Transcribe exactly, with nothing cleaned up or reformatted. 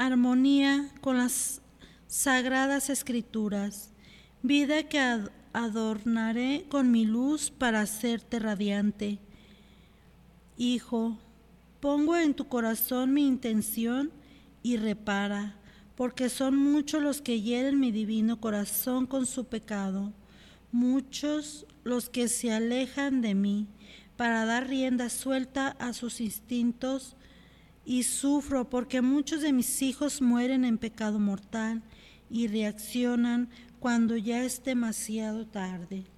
armonía con las sagradas escrituras, vida que ad- adornaré con mi luz para hacerte radiante. Hijo, pongo en tu corazón mi intención y repara, porque son muchos los que hieren mi divino corazón con su pecado, muchos los que se alejan de mí para dar rienda suelta a sus instintos, y sufro porque muchos de mis hijos mueren en pecado mortal y reaccionan cuando ya es demasiado tarde.